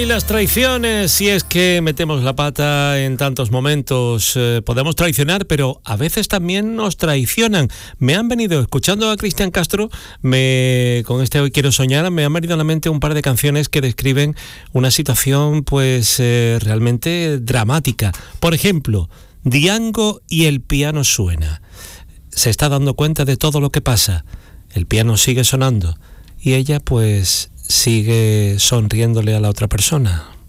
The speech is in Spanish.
las traiciones, si es que metemos la pata en tantos momentos, podemos traicionar, pero a veces también nos traicionan. Me han venido, escuchando a Cristian Castro, con este Hoy Quiero Soñar, me han venido a la mente un par de canciones que describen una situación pues realmente dramática. Por ejemplo, Diango y el piano suena. Se está dando cuenta de todo lo que pasa. El piano sigue sonando y ella pues sigue sonriéndole a la otra persona.